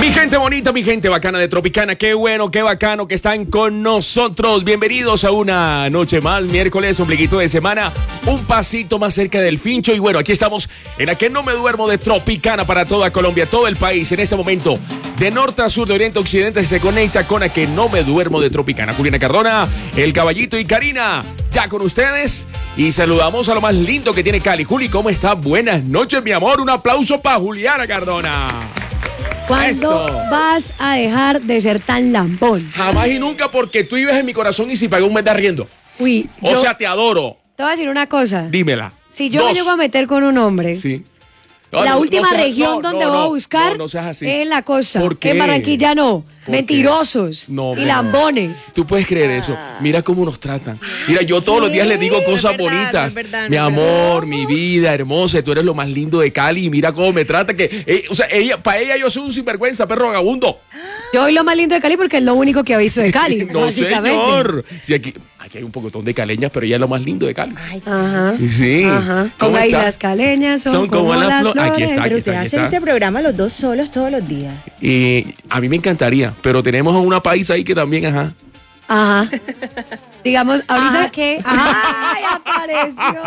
Mi gente bonita, mi gente bacana de Tropicana, qué bueno, qué bacano que están con nosotros. Bienvenidos a una noche más, miércoles, ombliguito de semana, un pasito más cerca del fincho. Y bueno, aquí estamos en la que no me duermo de Tropicana para toda Colombia, todo el país. En este momento, de norte a sur, de oriente a occidente, se conecta con la que no me duermo de Tropicana. Juliana Cardona, El Caballito y Karina, ya con ustedes. Y saludamos a lo más lindo que tiene Cali. Juli, ¿cómo está? Buenas noches, mi amor. Un aplauso para Juliana Cardona. ¿Cuándo vas a dejar de ser tan lambón? Jamás y nunca, porque tú vives en mi corazón y si pagué un mes de arriendo. Uy, O sea, te adoro. te voy a decir una cosa. Dímela. Si yo me llego a meter con un hombre, Sí. la última región donde voy a buscar no seas así. es en la costa. ¿Por qué? En Barranquilla no. ¿Por Mentirosos No, y no. lambones. Tú puedes creer eso. Mira cómo nos tratan. Mira, yo todos los días les digo cosas bonitas. Mi amor, mi vida hermosa, tú eres lo más lindo de Cali. Y mira cómo me trata. Para ella yo soy un sinvergüenza, perro vagabundo. Yo soy lo más lindo de Cali porque es lo único que he visto de Cali, No, básicamente. señor. Sí, aquí hay un pocotón de caleñas, pero ella es lo más lindo de Cali. Ajá. Sí. Ajá. ¿Cómo Como ahí está? las caleñas son como las flores. Aquí está, Pero aquí ustedes hacen está. este programa los dos solos todos los días. A mí me encantaría, pero tenemos a una paisa ahí que también, ajá. Ajá. Digamos, ahorita. Ajá, ¿qué? ¡Ay, apareció!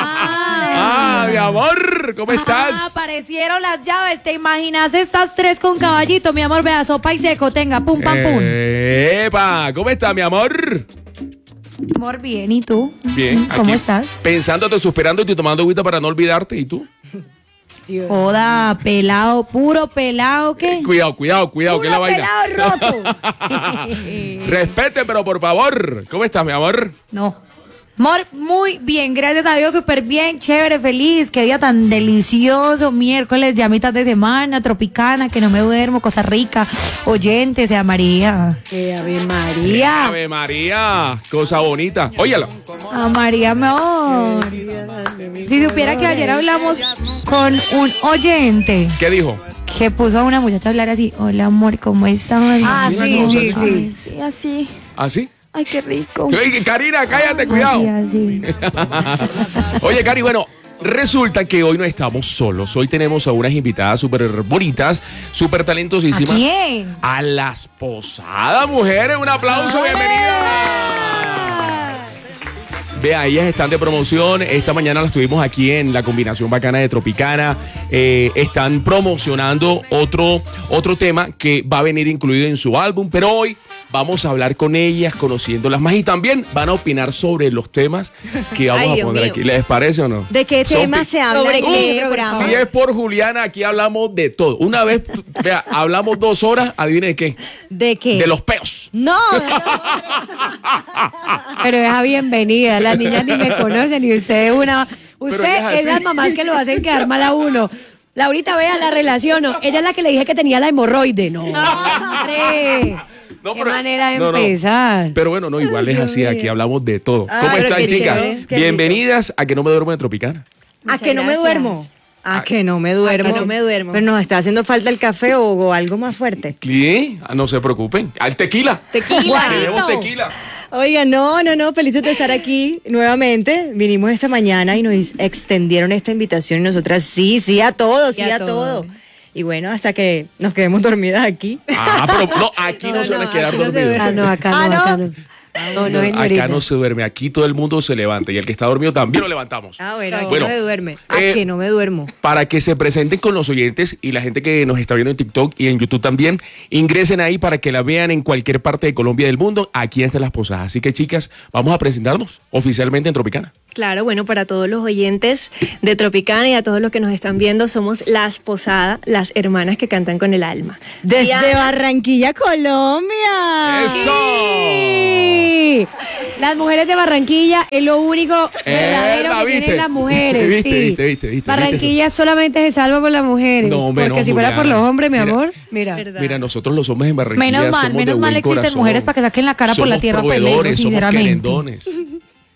Mi amor, ¿cómo estás? Aparecieron las llaves. ¿Te imaginas estas tres con caballito? Mi amor, vea, sopa y seco. Tenga, pum, pam, pum. Epa, ¿cómo estás, mi amor? Amor, bien. ¿Y tú? Bien. ¿Cómo aquí, estás? Pensándote, suspirándote y tomando agüita para no olvidarte. ¿Y tú? Joda, pelado, puro pelado, ¿qué? Cuidado, que es la vaina. Pelado roto. Respete, pero por favor. ¿Cómo estás, mi amor? No. Amor, muy bien, gracias a Dios, súper bien, chévere, feliz. Qué día tan delicioso, miércoles, ya mitad de semana, Tropicana, que no me duermo, cosa rica. Oyente, sea María. Ave María. Ave María, cosa bonita. Óyala. A María, mi amor. Si supiera que ayer hablamos con un oyente ¿Qué dijo? que puso a una muchacha a hablar así, hola amor, ¿cómo estás? Ah, Mira sí, cosas. sí, sí. Sí, así. ¿Así? Ay, qué rico. Oye, Karina, cállate, cuidado. Así. Oye, Cari, bueno, resulta que hoy no estamos solos. Hoy tenemos a unas invitadas súper bonitas, súper ¿A talentosísimas. quién? A las Posadas, mujeres. Un aplauso, bienvenidas. Vea, ellas están de promoción. Esta mañana las tuvimos aquí en la combinación bacana de Tropicana. Están promocionando otro tema que va a venir incluido en su álbum, pero hoy vamos a hablar con ellas, conociéndolas más y también van a opinar sobre los temas que vamos Ay, a Dios poner mío. aquí. ¿Les parece o no? ¿De qué Son tema pi- se habla ¿Sobre en qué, este por programa? Si es por Juliana, aquí hablamos de todo. Una vez, vea, hablamos 2 horas, adivine de qué. ¿De qué? De los peos. No, Pero deja bienvenida. Las niñas ni me conocen y usted ella Usted es es las así. mamás que lo hacen quedar mal a uno. Laurita, vea, la relaciono. Ella es la que le dije que tenía la hemorroide. No, hombre. No, Qué pero- manera de no, no. empezar. Pero bueno, no, igual es así, aquí hablamos de todo. Ah, ¿Cómo pero están, qué chicas? chévere, qué Bienvenidas a Que No Me Duermo de Tropicana. ¿a que no me gracias. duermo? ¿A que no me duermo? ¿A que no me duermo? Pero nos está haciendo falta el café o algo más fuerte. ¿Qué? No se preocupen. Al tequila. Tequila. Tenemos tequila. Oiga, no, felices de estar aquí nuevamente. Vinimos esta mañana y nos extendieron esta invitación y nosotras sí a todo, sí a todo. Y bueno, hasta que nos quedemos dormidas aquí. Pero no, aquí no se van a quedar aquí no se dormidos. Ah, no, acá no, Ah, ¿no? acá no. No, no, señorita. Acá no se duerme, aquí todo el mundo se levanta y el que está dormido también lo levantamos. Ah, bueno, aquí Bueno, no me duerme. ¿A eh, que no me duermo? Para que se presenten con los oyentes y la gente que nos está viendo en TikTok y en YouTube también, ingresen ahí para que la vean en cualquier parte de Colombia y del mundo. Aquí están las Posadas. Así que, chicas, vamos a presentarnos oficialmente en Tropicana. Claro, bueno, para todos los oyentes de Tropicana y a todos los que nos están viendo, somos Las Posadas, las hermanas que cantan con el alma. Desde Diana, Barranquilla, Colombia. ¡Eso! Las mujeres de Barranquilla es lo único verdadero que ¿viste? tienen las mujeres. ¿Viste? Sí. ¿Viste? Barranquilla solamente se salva por las mujeres. No, hombre, porque no, si fuera por Juliana. los hombres, mi Mira. amor, mira. ¿verdad? Mira, nosotros los hombres en Barranquilla Menos somos de mal buen existen corazón. mujeres para que saquen la cara por la Somos tierra proveedores, peleando, somos sinceramente. querendones.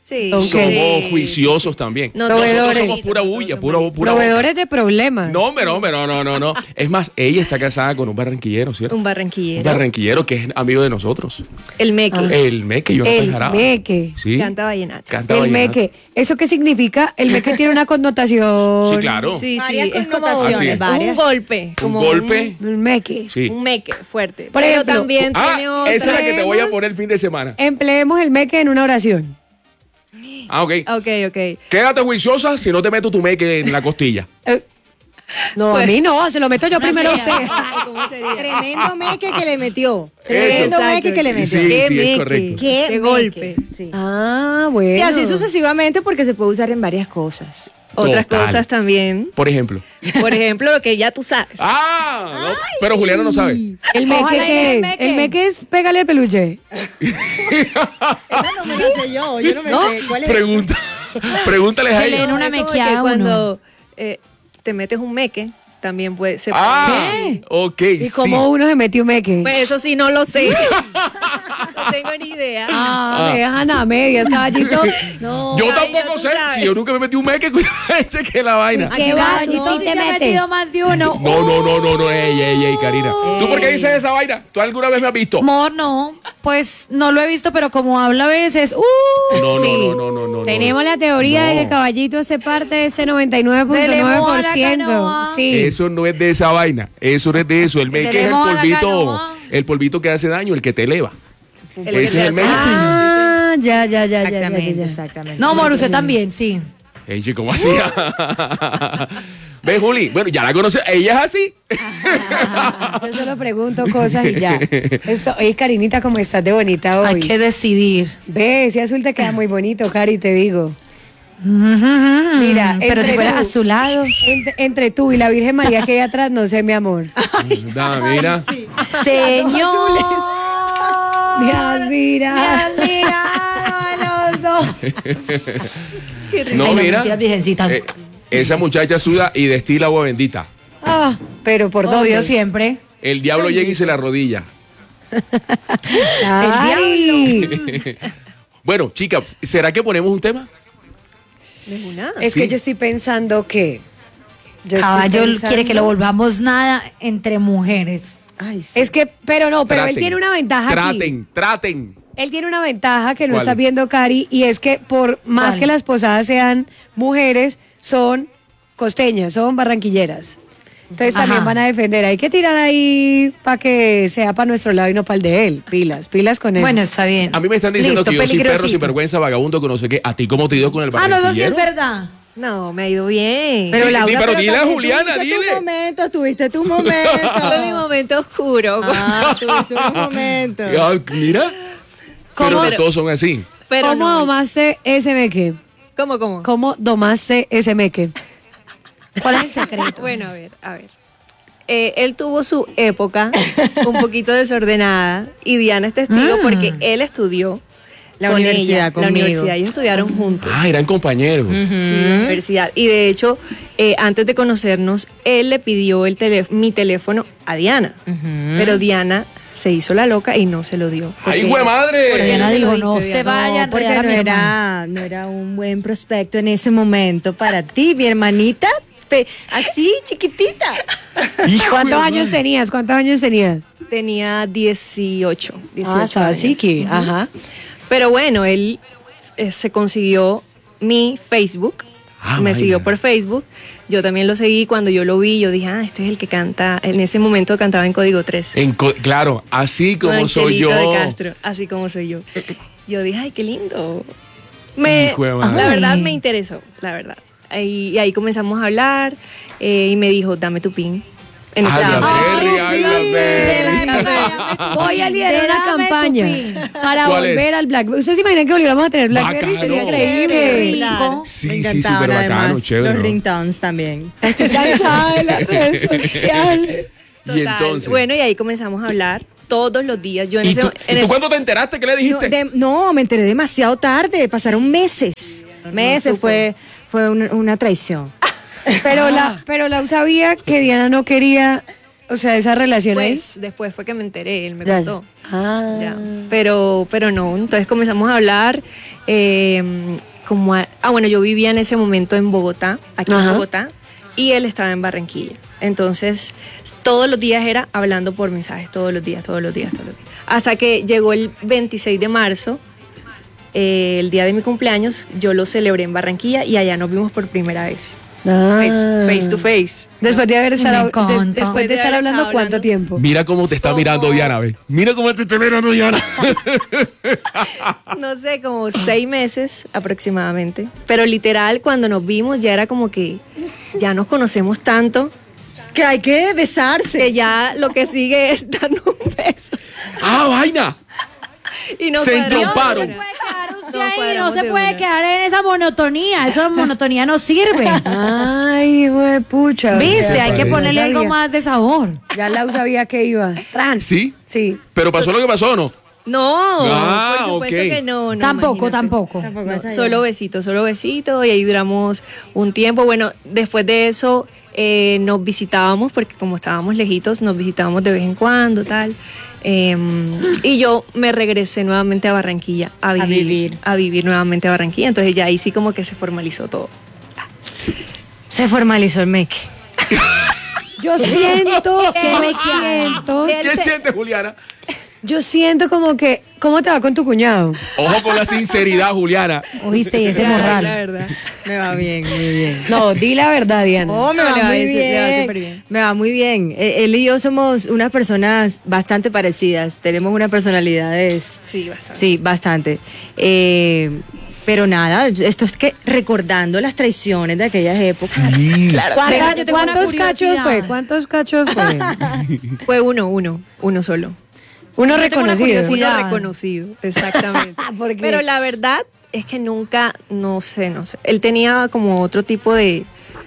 Sí. Ok. Somos juiciosos también. No, Nosotros proveedores. somos pura bulla, pura Proveedores de problemas. No, hombre, no. Es más, ella está casada con un barranquillero, ¿cierto? Un Un barranquillero. barranquillero que es amigo de nosotros. El Meque. El Meque, Jonathan El Jaraba. Meque. Sí. Canta vallenato. Canta El vallenato. meque. ¿Eso qué significa? El meque tiene una connotación. Sí, claro. Sí, Varias es como Así connotaciones, es. varias. un golpe. Un Como golpe. El meque. Sí. Un meque fuerte. Por Pero ejemplo, también tiene Ah, otra. esa es la que te voy a Empleemos- poner el fin de semana. Empleemos el meque en una oración. Ah, ok. Ok. Quédate juiciosa si no te meto tu Meque en la costilla. No, Pues- a mí no, se lo meto yo primero a usted. Ay, ¿cómo sería? Tremendo meque que le metió. Eso. Tremendo Exacto. meque que le metió. Sí, Qué es meque. correcto. Qué Qué meque. golpe. Sí. Ah, bueno. Y así sucesivamente porque se puede usar en varias cosas. Otras Total. cosas también. Por ejemplo. Por ejemplo, lo que ya tú sabes. Ah, no, pero Juliana no sabe. ¿El meque Ojalá qué el es? meque. El meque es pégale el peluche. Esa no me la sé yo no me sé. ¿Cuál es? Pregúntales a Que le den ella. una Es como mequeada que a cuando te metes un meque, también puede ser. Ah, ok. ¿Y cómo uno se metió un meque? Pues eso sí no lo sé. No tengo ni idea. Ah, me dejan a medias, caballito. No. Yo Ay, tampoco ya tú sé. sabes. Si yo nunca me metí un Meque, cuídate que la vaina. ¿Qué va? Caballito, ¿Tú Sí sí se te ha metes? metido más de uno. No, ey, Karina. ¿Tú por qué dices esa vaina? ¿Tú alguna vez me has visto? Amor, no, pues no lo he visto, pero como habla a veces, No. Tenemos la teoría de No. que Caballito hace parte de ese Se le moja la 99%. canoa. Sí. Eso no es de esa vaina. Eso no es de eso. El Meque es el Tenemos a la polvito. canoa. El polvito que hace daño, el que te eleva. El Ese es el que te Meque. hace- Ah, ya. Exactamente, exactamente. No, amor, usted también, sí. Ey, chico, ¿cómo hacía? Ve, Juli. Bueno, ya la conoces. Ella es así. Yo solo pregunto cosas y ya. Oye, Karinita, ¿cómo estás de bonita hoy? Hay que decidir. Ve, ese azul te queda muy bonito, Cari, te digo. Mira, pero si entre fuera tú- a su lado. Entre tú y la Virgen María que hay atrás, no sé, mi amor. Mira. Señor. Dios, mira. los dos. No, Ay, mira. mentiras, virgencita. Esa muchacha suda y destila agua bendita. Ah, pero por Obvio, dónde. siempre. El diablo llega y se la arrodilla. Ay, Bueno, chicas, ¿será que ponemos un tema? De una. es Sí. que yo estoy pensando que. yo estoy Caballo quiere que pensando- lo volvamos nada entre mujeres. Ay, sí. Es que, pero no, pero él Traten, tiene una ventaja aquí. Traten. Él tiene una ventaja que no ¿Cuál? estás viendo, Cari, y es que por más ¿Cuál? que las posadas sean mujeres, son costeñas, son barranquilleras. Entonces Ajá. también van a defender. Hay que tirar ahí para que sea para nuestro lado y no para el de él. Pilas con eso. Bueno, está bien. A mí me están diciendo Listo, que yo soy perro peligrosito. sinvergüenza, vagabundo, que no sé qué. ¿A ti cómo te dio con el Ah, no, eso sí barranquillero? es verdad. No, me ha ido bien. Pero Laura, pero dile a también Juliana, tuviste dile. tu momento, tuviste tu momento. Fue mi momento oscuro. Ah, tuviste un momento. Ah, mira. Pero ¿Cómo? no todos son así. Pero ¿Cómo no. domaste ese meque? ¿Cómo? ¿Cómo domaste ese meque? ¿Cuál es el secreto? Bueno, a ver. Él tuvo su época un poquito desordenada y Diana es testigo porque él estudió La con universidad ella, la conmigo. universidad. Ellos estudiaron juntos. Ah, eran compañeros. Sí, en la universidad. Y de hecho, antes de conocernos, él le pidió mi teléfono a Diana. Pero Diana se hizo la loca y no se lo dio. ¡Ay, Porque- güey madre! porque Diana no se lo dijo, diste, no Diana. se vaya a No, porque enredar a no mi hermana. no era un buen prospecto en ese momento para ti, mi hermanita. Así, chiquitita. Hijo ¿Cuántos de años madre. tenías? ¿Cuántos años tenías? Tenía 18 Ah, estaba años. chiqui. Ujú. Ajá. Pero bueno, él se consiguió mi Facebook, Ah, me vaina. siguió por Facebook, yo también lo seguí, cuando yo lo vi, yo dije, este es el que canta, en ese momento cantaba en Código 3. Claro, así como Con soy yo. Angelito de Castro, así como soy yo. Yo dije, ay, qué lindo. Hijo de madre. La verdad Ay. me interesó, la verdad. Y ahí comenzamos a hablar y me dijo, dame tu pin. En ese Ay, la momento. Berry, ay, la Berry. Voy a liderar una Dame tu campaña pin. para ¿Cuál es? volver al Blackberry. ¿Ustedes se imaginan que volviéramos a tener Blackberry? Bacano. Sería Qué increíble. rico. Sí, Me sí, encantaban súper bacano, además chévere. los ¿no? ringtones también. Estoy cansada de las redes sociales. Y Total. entonces. Bueno, y ahí comenzamos a hablar todos los días. Yo en ¿Y ese, tú, en ¿y tú ese- cuándo te enteraste? ¿Qué le No, dijiste? no, me enteré demasiado tarde, pasaron meses. Meses, fue una traición. Pero Lau sabía que Diana no quería O sea, esa relación Después fue que me enteré, él me Ya. contó. Ah. Ya. Pero no, entonces comenzamos a hablar. Bueno, yo vivía en ese momento en Bogotá, aquí Ajá. en Bogotá, y él estaba en Barranquilla. Entonces, todos los días era hablando por mensajes, todos los días. Hasta que llegó el 26 de marzo, el día de mi cumpleaños, yo lo celebré en Barranquilla y allá nos vimos por primera vez. Face to face. Después de haber Me estado, encanta. después de estar hablando, ¿cuánto tiempo? Mira cómo te está ¿Cómo? mirando Diana, ve. Mira cómo te está mirando Diana. No sé, como 6 meses aproximadamente. Pero literal, cuando nos vimos ya era como que ya nos conocemos tanto Que hay que besarse. que ya lo que sigue es darnos un beso. ¡Ah, vaina! Y nos Se cuadramos. entromparon. No se puede quedar usted Nos ahí, no cuadramos se de puede una. quedar en esa monotonía. Esa monotonía no sirve. Ay, güey, pucha. ¿Viste? Hay que ya ponerle algo sabía. más de sabor. Ya Lau sabía que iba. Tran. ¿Sí? Sí. ¿Pero pasó lo que pasó o no? No, Ah, por supuesto ok. que no. Tampoco. imagínate. No, está solo besito y ahí duramos un tiempo. Bueno, después de eso nos visitábamos porque como estábamos lejitos, nos visitábamos de vez en cuando, tal. Y yo me regresé nuevamente a Barranquilla a vivir nuevamente a Barranquilla. Entonces ya ahí sí como que se formalizó todo. Se formalizó el meque. Yo siento ¿Qué sientes, Juliana? yo siento como que, ¿cómo te va con tu cuñado? Ojo con la sinceridad, Juliana. Oíste, y ese La morral. verdad. Me va bien, muy bien. No, di la verdad, Diana. Oh, me No, va le va muy bien, le va bien. súper bien. Me va muy bien. Él y yo somos unas personas bastante parecidas. Tenemos unas personalidades. Sí, bastante. Sí, bastante. Pero nada, esto es que recordando las traiciones de aquellas épocas. Venga, yo tengo una ¿Cuántos cachos curiosidad. fue? ¿Cuántos cachos fue? Fue uno solo. Uno Yo tengo una reconocido. curiosidad. Uno reconocido, exactamente. ¿Por qué? Pero la verdad es que nunca, no sé. Él tenía como otro tipo de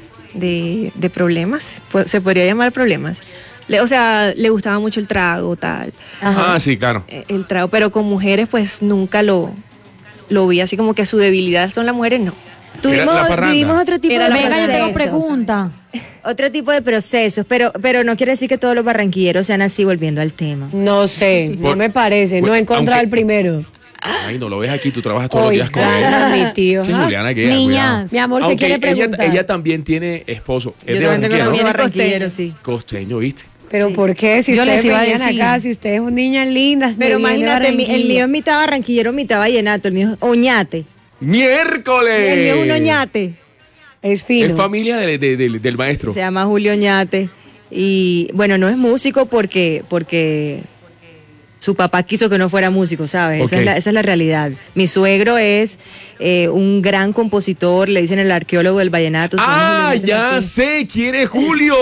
problemas, se podría llamar problemas. O sea, le gustaba mucho el trago, tal. Ah, sí, claro. El trago, pero con mujeres pues nunca lo vi así como que su debilidad son las mujeres, no. Era la parranda. Vivimos otro tipo Era de la Venga, yo tengo procesos. pregunta. Otro tipo de procesos, pero no quiere decir que todos los barranquilleros sean así, volviendo al tema. No sé, no Por- me parece. No he encontrado aunque- el primero. Ay, no lo ves aquí, tú trabajas todos los días con Oigan, él. mi tío. Sí, ¿ah? Juliana, que Niñas. Mi amor, ¿qué Aunque quiere ella, preguntar? ella también tiene esposo. Es Yo de también tengo Barranquilla, esposo ¿no? barranquillero, sí. Costeño, ¿viste? Pero ¿por qué? Si Yo ustedes les iba a venían decir. acá, si ustedes son niñas lindas. Pero me viene imagínate, el Barranquilla. mío es mitad barranquillero, mitad vallenato, el mío es oñate. ¡Miércoles! El mío es un oñate. Es fino. Es familia del maestro. Se llama Julio Oñate. Y bueno, no es músico porque su papá quiso que no fuera músico, ¿sabes? Ok. Esa es la realidad. Mi suegro es un gran compositor, le dicen el arqueólogo del vallenato. se llama ¡Ah, Julio Oñate ya Martín. sé quién es Julio!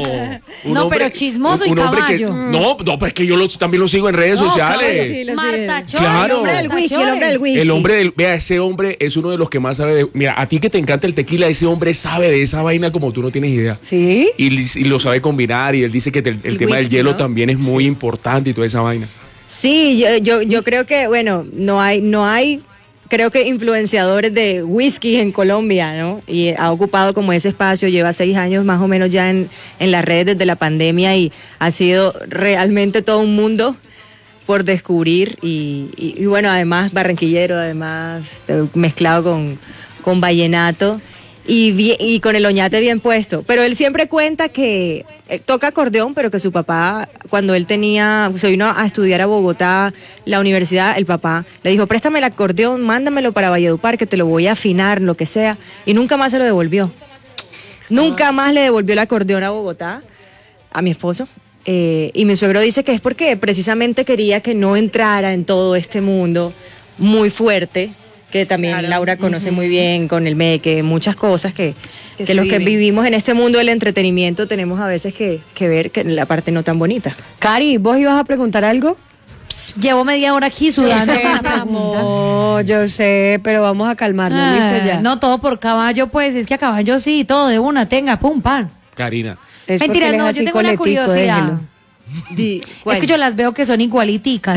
No, pero chismoso y hombre caballo. no, pero es que yo también lo sigo en redes No, sociales. caballo, sí, lo Marta sigue. Chores. Claro. El hombre del whisky, el hombre del whisky. El hombre vea, ese hombre es uno de los que más sabe de. Mira, a ti que te encanta el tequila, ese hombre sabe de esa vaina como tú no tienes idea. ¿Sí? Y lo sabe combinar, y él dice que el tema del whisky, hielo ¿no? también es muy importante y toda esa vaina. Sí, yo creo que, bueno, no hay, creo que influenciadores de whisky en Colombia, ¿no? Y ha ocupado como ese espacio, lleva 6 años más o menos ya en las redes desde la pandemia y ha sido realmente todo un mundo por descubrir y bueno, además barranquillero, además mezclado con vallenato. Y con el oñate bien puesto. Pero él siempre cuenta que toca acordeón, pero que su papá, cuando él se vino a estudiar a Bogotá, la universidad, el papá le dijo, préstame el acordeón, mándamelo para Valledupar, que te lo voy a afinar, lo que sea. Y nunca más se lo devolvió. Nunca más le devolvió el acordeón a Bogotá, a mi esposo. Y mi suegro dice que es porque precisamente quería que no entrara en todo este mundo muy fuerte, que también Claro. Laura conoce muy bien con el meque, muchas cosas que Que los se que viven. vivimos en este mundo del entretenimiento tenemos a veces que ver que la parte no tan bonita. Cari, ¿vos ibas a preguntar algo? Llevo media hora aquí sudando con la pregunta. No, yo sé, pero vamos a calmarnos, listo ya. No, todo por caballo, pues. Es que a caballo sí, todo de una, tenga, pum, pan. Karina. Es porque Mentira, él es no, así yo tengo una coletico, curiosidad. déjelo. Es que yo las veo que son igualiticas.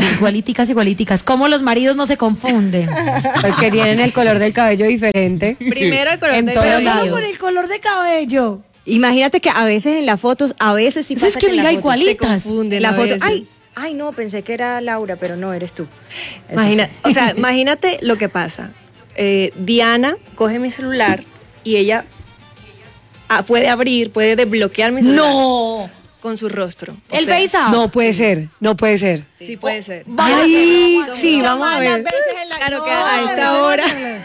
¿Cómo los maridos no se confunden? Porque tienen el color del cabello diferente. Primero el color En del todos cabello. lados. Solo con el color de cabello. Imagínate que a veces en las fotos, a veces sí Pues pasa es que en las mira, fotos igualitas. se confunden La la foto. foto, Ay, no, pensé que era Laura, pero no, eres tú. Eso Imagina, sí. o sea, imagínate lo que pasa. Diana coge mi celular y ella puede desbloquear mi celular No. con su rostro. O El sea, Face App. No puede ser, no puede ser. Sí, puede ser. Ay, sí, vamos a ver. Claro que a esta hora.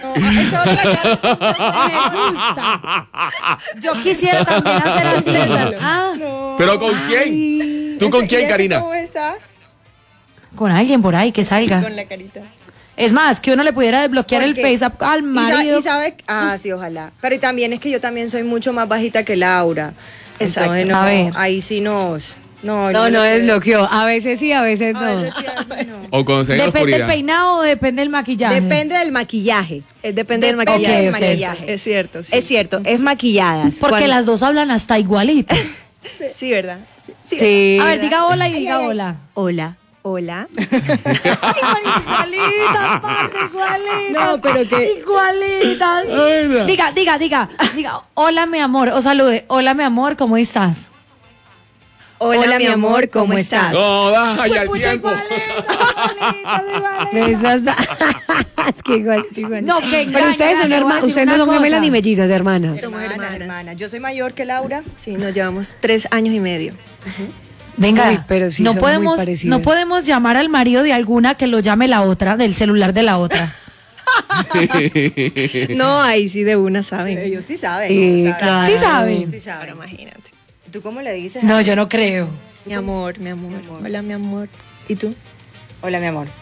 Me gusta. Yo quisiera también hacer así. Ah, ¿Pero con quién? ¿Tú con quién, Karina? ¿Cómo está? con alguien por ahí que salga. Con la carita. Es más, que uno le pudiera desbloquear el Porque- Face App al Y marido. sabe, sí, ojalá. Pero y también es que yo también soy mucho más bajita que Laura. Exacto. Entonces, no, A ver. ahí sí nos... No, No, yo no le- desbloqueó. A veces sí, a veces A no. veces sí, a veces no. O cuando se ve en la ¿Depende del oscuridad. peinado o depende del maquillaje? Depende del maquillaje. Depende del Depende maquillaje. del Ok, ok. maquillaje. Es cierto. Sí. Es cierto, es maquilladas. Porque Cuando- las dos hablan hasta igualito. Sí, ¿verdad? Sí. Sí. A ver, diga hola y diga hola. Hola. Hola. Igualitas, parce, igualitas. No, pero que- Igualitas. Ay, no. Diga, hola mi amor, o salude, hola mi amor, ¿cómo estás? Hola, mi amor, ¿cómo estás? No, vaya el Pucha, tiempo. igualitas. Es que igual, igual. No, que Pero ustedes son engañan, le voy a hermanas, decir ustedes no una son gemelas cosa. ni mellizas, hermanas. Somos hermanas. hermana. Yo soy mayor que Laura. Sí, nos llevamos 3 años y medio. Venga, Uy, pero sí son muy parecidas. no podemos llamar al marido de alguna que lo llame la otra, del celular de la otra. No, ahí sí de una saben. Ellos sí saben. Sí, saben. claro. ¿Sí saben? Sí saben. Pero imagínate. ¿Tú cómo le dices? No, yo no creo. Mi amor, mi amor. Hola, mi amor. ¿Y tú? Hola, mi amor.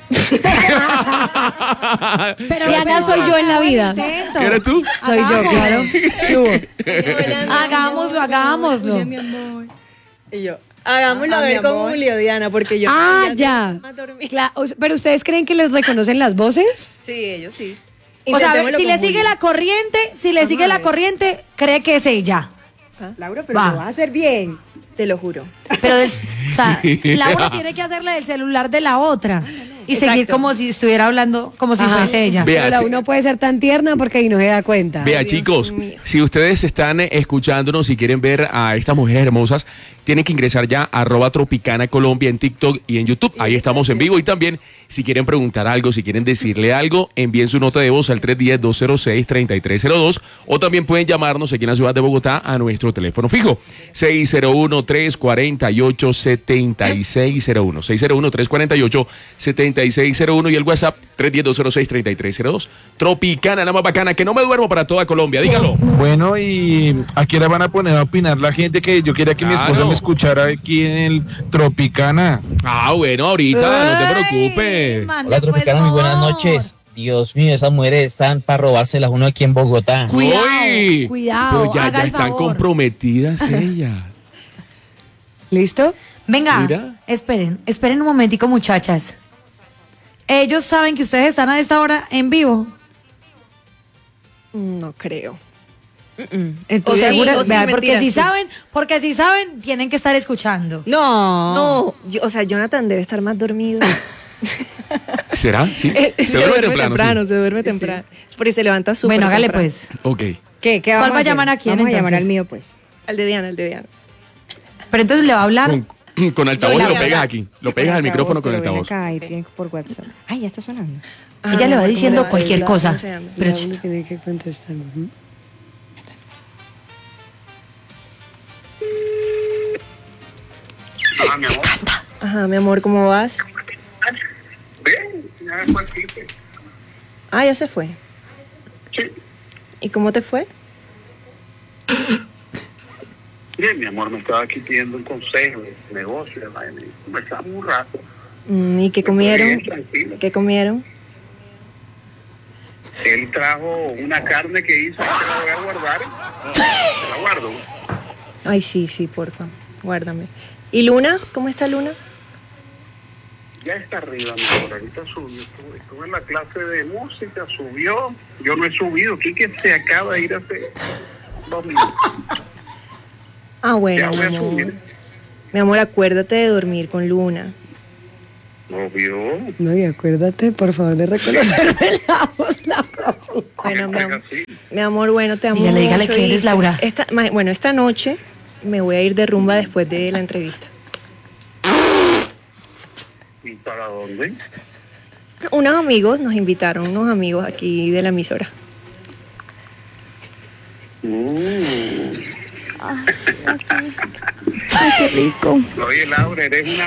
Pero Diana soy yo en la vida. ¿Eres tú? Soy yo, claro. ¿Qué hubo? Hagámoslo. Mi amor. Y yo. Hagámoslo a mi ver con amor. Julio, Diana, porque yo. Ah, ya. a dormir. Pero ustedes creen que les reconocen las voces? Sí, ellos sí. O sea, a ver, Intentémoslo si con le sigue Julio. la corriente, cree que es ella. Laura, pero Va. lo vas a hacer bien. Te lo juro. Pero, o sea, Laura tiene que hacerle del celular de la otra y seguir Exacto. como si estuviera hablando, como si Ajá. fuese ella. Vea, Pero la sí. uno puede ser tan tierna porque ahí no se da cuenta. Vea, Dios chicos, mío. si ustedes están escuchándonos y quieren ver a estas mujeres hermosas, tienen que ingresar ya a @Tropicana Colombia en TikTok y en YouTube. Ahí estamos en vivo. Y también, si quieren preguntar algo, si quieren decirle algo, envíen su nota de voz al 310-206-3302 o también pueden llamarnos aquí en la ciudad de Bogotá a nuestro teléfono fijo 601-348-7601. 601-348-7601 y el WhatsApp 310-206-3302. Tropicana, la más bacana, que no me duermo para toda Colombia. Dígalo. Bueno, y aquí la van a poner a opinar la gente que yo quería que mi esposa Claro. me escuchara aquí en el Tropicana. Ah, bueno, ahorita, no te preocupes. Hola Tropicana, muy buenas noches. Dios mío, esas mujeres están para robárselas uno aquí en Bogotá. Cuidado, Uy, cuidado, pero ya haga el están favor. comprometidas ellas. ¿Listo? Venga, Mira. esperen un momentico, muchachas. Ellos saben que ustedes están a esta hora en vivo. No creo. Entonces, O sea, ¿Segura? o sí, Vea, mentira, sí. porque si saben, tienen que estar escuchando. No. No, o sea, Jonathan debe estar más dormido. ¿Será? Sí. Se duerme temprano, se duerme temprano. Porque se levanta súper Bueno, hágale temprano. pues. Sí. Ok. ¿Qué ¿Cuál vamos va a hacer? llamar a quién, Vamos a llamar entonces? al mío, pues. Al de Diana, al de Diana. Pero entonces le va a hablar. Con altavoz Yo y lo le pegas hablo. aquí. Lo pegas al micrófono con Pero ven altavoz. acá y tienes por WhatsApp. Ay, ya está sonando. Ella le va diciendo ¿cómo le va? cualquier Le va cosa. anunciando. Pero Uno tiene que contestar. Ujú. Ajá, mi amor, ¿cómo vas? Bien, ya fue aquí. Ah, ya se fue. Sí. ¿Y cómo te fue? Bien, mi amor, me estaba aquí pidiendo un consejo de negocio, de vaina, y conversamos un rato. ¿Y qué comieron? Bien, tranquilo. ¿Qué comieron? Él trajo una carne que hizo, que la voy a guardar. La guardo. Ay, sí, sí, porfa. Guárdame. ¿Y Luna? ¿Cómo está Luna? Ya está arriba, mi amor. Ahorita subió. Estuve en la clase de música, subió. Yo no he subido. Quique se acaba de ir hace 2 minutos. Ah, bueno, Ya mi voy a amor. subir. Mi amor, acuérdate de dormir con Luna. Obvio. No, y acuérdate, por favor, de reconocerme la voz la próxima. Bueno, mi amor, bueno, te amo Dígale mucho. que eres Laura. Esta noche me voy a ir de rumba después de la entrevista. ¿Y para dónde? Unos amigos nos invitaron, unos amigos aquí de la emisora. Ay, qué rico. Oye, Laura, eres una...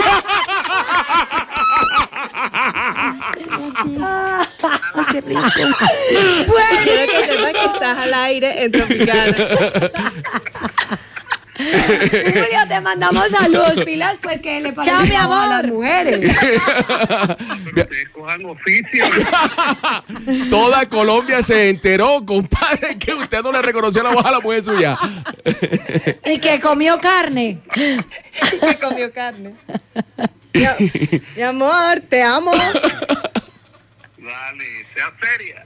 Ay, qué rico. Quiero que sepas que estás al aire en Tropicana. Julio, te mandamos saludos, pilas, pues que le parece Chao, mi a amor. las mujeres. Pero ustedes cojan oficio. Toda Colombia se enteró, compadre, que usted no le reconoció la voz a la mujer suya. Y que comió carne. Que comió carne. Mi amor, te amo. Dale, sea seria.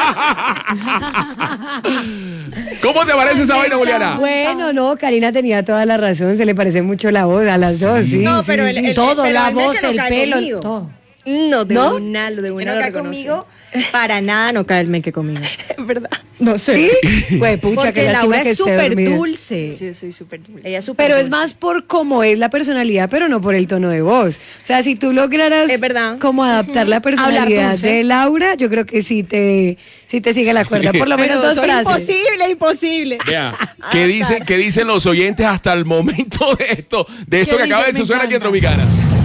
¿Cómo te parece esa vaina, Juliana? Bueno, no, Karina tenía toda la razón, se le parece mucho la voz a las dos, sí. No, sí, pero sí. Todo, pero la él es voz, que no el cae pelo, conmigo. todo. No, de ¿No? una lo No reconoce. cae conmigo, para nada no caerme que conmigo. Es verdad. No sé. Pues pucha, Porque que lástima Laura que es esté súper dormida. dulce. Sí, yo soy súper dulce. Ella es súper Pero es dulce. más por cómo es la personalidad, pero no por el tono de voz. O sea, si tú lograras Es verdad. como adaptar la personalidad dulce. de Laura, yo creo que sí te sigue la cuerda. Por lo menos Pero dos soy frases. imposible. Vea, ¿qué dicen los oyentes hasta el momento de esto ¿Qué que acaba de dicen? Me suceder aquí en encanta. Tropicana?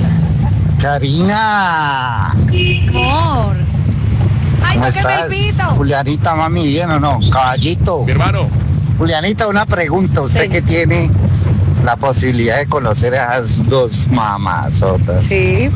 Karina, Amor. Ay, ¿cómo no, que me estás? pito. Julianita, mami, ¿bien o no? Caballito. Mi hermano, Julianita, una pregunta. Usted que tiene la posibilidad de conocer a esas dos mamazotas, Sí.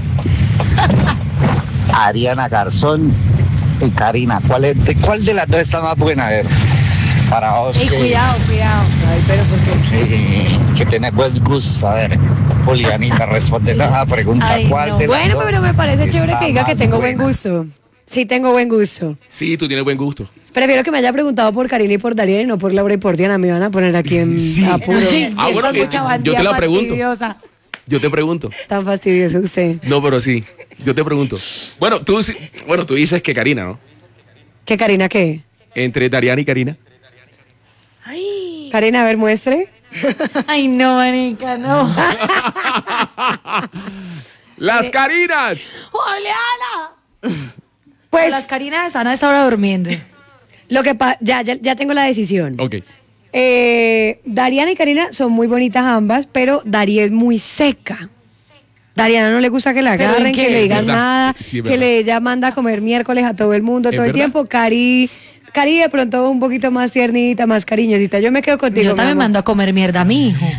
Ariana Garzón y Karina, ¿cuál de las dos está más buena? A ver, para vos Ey, cuidado. Ay, pero porque... que tenés buen gusto. A ver, Julianita, responde la pregunta. Ay, ¿Cuál no. de las Bueno, dos pero me parece chévere está que diga que más tengo buena? buen gusto. Sí, tengo buen gusto. sí, tú tienes buen gusto. Prefiero que me haya preguntado por Karina y por Dariel y no por Laura y por Diana. Me van a poner aquí en Sí. apuro. Ah, bueno, Esta es mucha yo bandida te la pregunto. fastidiosa. Yo te pregunto. Tan fastidioso usted. No, pero sí, yo te pregunto. Bueno, tú dices que Karina, ¿no? ¿Qué Karina qué? Entre Dariana y Karina. Karina, a ver, muestre. Ay, no, marica, no. ¡Las Karinas! ¡Juliana! Pues Las Karinas están a esta hora durmiendo. lo que ya tengo la decisión. Ok. Dariana y Karina son muy bonitas ambas, pero Dari es muy seca. Dariana no le gusta que la ¿Pero en agarren, qué? que le digan ¿Verdad? nada, Sí, es que verdad. ella manda a comer miércoles a todo el mundo ¿Es todo el verdad? tiempo. Cari de pronto un poquito más tiernita, más cariñosita. Yo me quedo contigo. Yo mi también amor. mando a comer mierda a mi hijo.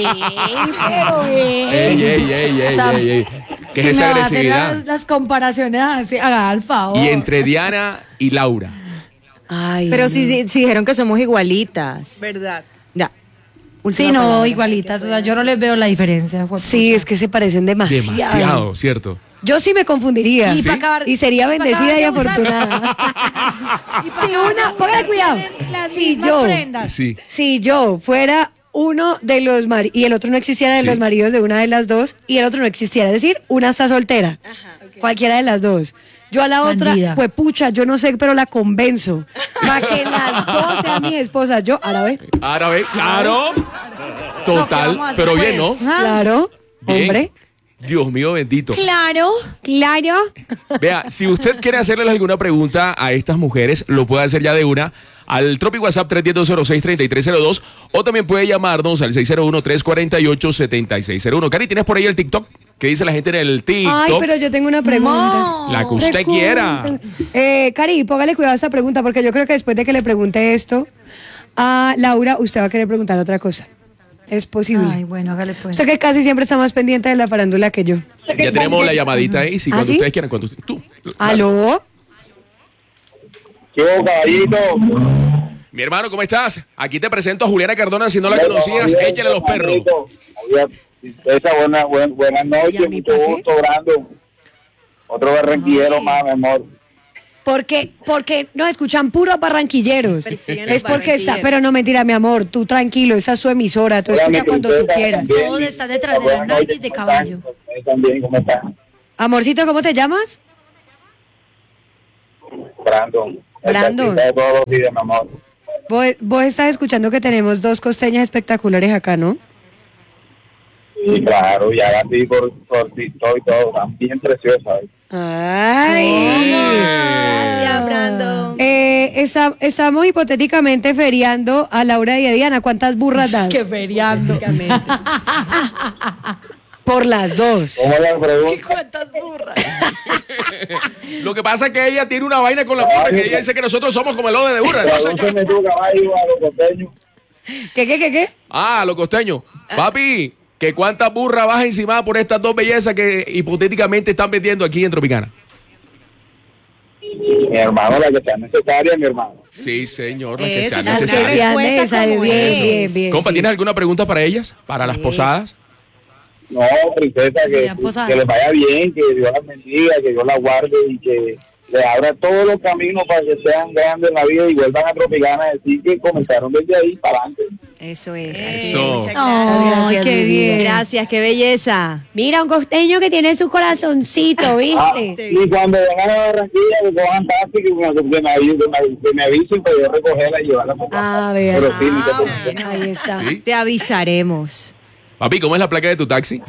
¡Ey! ¿Qué es Si esa me va a hacer agresividad? las comparaciones así, haga al favor. Y entre Diana y Laura. Ay, Pero no. si dijeron que somos igualitas. ¿Verdad? Ya. Sí, Última no, palabra. igualitas. O sea, yo no les veo la diferencia. Sí, es que se parecen demasiado. Demasiado, ¿cierto? Yo sí me confundiría. Y para acabar- Y sería y para bendecida y acabar de usar- afortunada. Y para Si acabar una, de póngale cuidado. tener las Si mismas yo, prendas. Sí. si yo fuera uno de los maridos y el otro no existiera de Sí. los maridos de una de las dos y el otro no existiera, es decir, una está soltera, cualquiera de las dos. Yo a la otra, Bandida. pues pucha, yo no sé, pero la convenzo para que las dos sean mis esposas. Yo, árabe, Árabe, claro. No, ¿qué Total, vamos a hacer, pero bien, pues? ¿no? Ah, claro, Bien. hombre, Dios mío bendito. Claro. claro. Vea, si usted quiere hacerles alguna pregunta a estas mujeres, lo puede hacer ya de una al Tropic WhatsApp 310-206-3302 o también puede llamarnos al 601-348-7601. Cari, ¿tienes por ahí el TikTok? ¿Qué dice la gente en el TikTok? Ay, pero yo tengo una pregunta. No. La que usted quiera. Cari, póngale cuidado a esta pregunta porque yo creo que después de que le pregunte esto a Laura, usted va a querer preguntar otra cosa. Es posible. Ay, bueno, hágale pues. Usted que casi siempre está más pendiente de la farándula que yo. Ya tenemos la llamadita ahí, si ¿Ah, cuando sí? ustedes quieran, tú. ¿Aló? ¿Qué hubo, caballito? Mi hermano, ¿cómo estás? Aquí te presento a Juliana Cardona, si no la conocías, échale a los perros. Esa buenas ¿Y noches, a mí mucho pa' qué? gusto, Brando. Otro barranquillero más, mi amor. Porque nos escuchan puros barranquilleros. Persiguen los Es porque está, barranquilleros. pero no mentira, mi amor, tú tranquilo, esa es su emisora, tú escucha cuando tú quieras. Todos están detrás de las nalguis de caballo. Ustedes también, ¿cómo están? Amorcito, ¿cómo te llamas? Brandon. Brandon. De todos los días, mi amor. Vos estás escuchando que tenemos dos costeñas espectaculares acá, ¿no? Sí, claro, ya la vi por TikTok y todo, están bien preciosas. ¡Ay! Gracias, Brandon. Estamos hipotéticamente feriando a Laura y a Diana. ¿Cuántas burras das? Que feriando. Por las dos. ¿Cómo la pregunta? ¿Cuántas burras? Lo que pasa es que ella tiene una vaina con la burra, que ella dice que nosotros somos como el lode de burra. Tradúceme tu caballo a los costeños. ¿Qué? Ah, los costeños. Papi, ¿que cuántas burras vas encima por estas dos bellezas que hipotéticamente están vendiendo aquí en Tropicana? Mi hermano, la que sea necesaria, mi hermano. Sí, señor, la que Eso, sea las que necesaria. sean Necesario. Bien. Compa, sí. ¿tienes alguna pregunta para ellas? ¿Para las posadas? No, princesa, Sean posadas. que les vaya bien, que Dios las bendiga, que Dios las guarde y que les abra todos los caminos para que sean grandes en la vida y vuelvan a Tropicana a decir que comenzaron desde ahí para adelante. Eso es. Eso. Ay, Gracias, qué mi vida. bien. Gracias, qué belleza. Mira, un costeño que tiene su corazoncito, ¿viste? Y cuando vengan a Barranquilla, que cojan taxi, que me avisen para yo recogerla y llevarla para A ver. Pero sí, no te preocupes. Ahí está. ¿Sí? Te avisaremos. Papi, ¿cómo es la placa de tu taxi?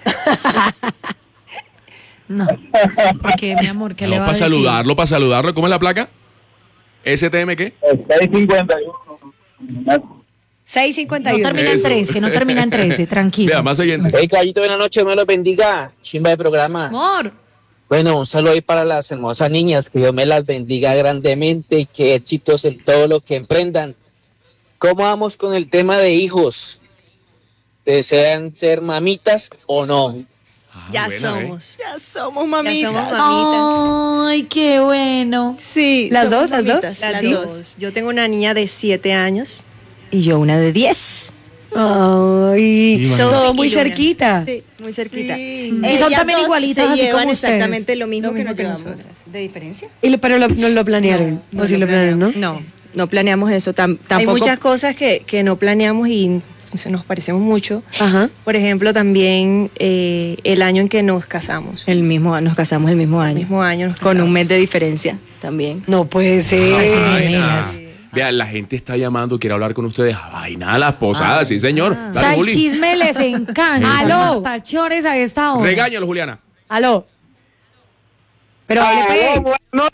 No. ¿Por qué, mi amor? ¿Qué le No, va a para decir? saludarlo. ¿Cómo es la placa? ¿STM qué? 651. 651. No termina en Eso. 13, no termina en 13, tranquilo. Vea, más oyentes. Hey, caballito, buenas noches, me los bendiga. Chimba de programa. Amor. Bueno, un saludo ahí para las hermosas niñas, que Dios me las bendiga grandemente y que éxitos en todo lo que emprendan. ¿Cómo vamos con el tema de hijos? ¿Desean ser mamitas o no? Ah, Ya buena, somos. Ya somos Ya mamitas. somos mamitas. Ay, qué bueno. Sí. ¿Las somos dos? ¿Las dos? mamitas, Las ¿Sí? dos. Yo tengo una niña de 7 años. Y yo una de 10. Ay, Sí, todo muy y Luna. cerquita. Sí, muy cerquita. Sí. Y son Ellas también dos igualitas, se así llevan como ustedes. exactamente lo mismo Lo que mismo nos que llevamos. nosotras. ¿De diferencia? Pero no lo planearon. No, ¿O sí lo planearon, no? No planeamos eso. Hay Tampoco. muchas cosas que no planeamos y nos parecemos mucho. Ajá. Por ejemplo, también el año en que nos casamos. Nos casamos el mismo año. El mismo año nos Con casamos. un mes de diferencia también. No puede ser. Ay, sí, Vaina. gemelas. Vean, la gente está llamando, quiere hablar con ustedes. Vaina, las posadas, sí, señor. O Dale, sea, el Juli. chisme les encanta. Aló. Tachores a esta hora. Regáñalo, Juliana. Aló. Pero hable pe.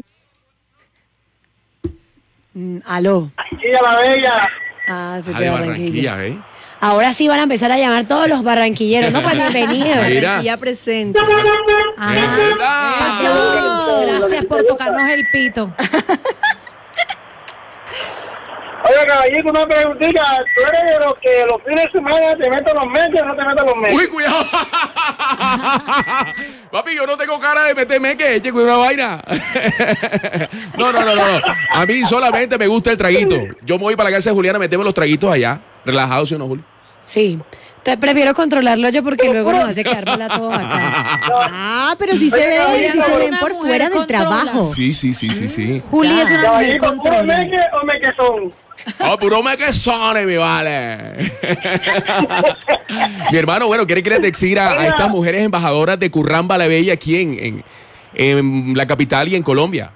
Aló. Barranquilla la Bella. Ah, se Ah, te de Barranquilla. Barranquilla, ¿eh? Ahora sí van a empezar a llamar todos los barranquilleros. No, pues bienvenido. Mira. Ya presente. Ah, gracias por tocarnos el pito. Oye, caballito, una preguntita. ¿Tú eres de los que los fines de semana te metes los meses o no te metes los meses? Uy, cuidado. Papi, yo no tengo cara de meterme que eche con una vaina. No. A mí solamente me gusta el traguito. Yo me voy para la casa de Juliana, metemos los traguitos allá. Relajados, ¿sí o no, Juli? Sí. Entonces prefiero controlarlo yo porque luego nos hace quedar mal a todos acá. Ah, pero sí se ven, Oye, sí se una ven por mujer fuera del controla. trabajo. Sí. Juli es una mujer Caballito, ¿puro controla. meque o mequezón? Oh, puro mequezones, mi vale. Mi hermano, bueno, ¿quiere que le decir a estas mujeres embajadoras de Curramba la Bella aquí en la capital y en Colombia?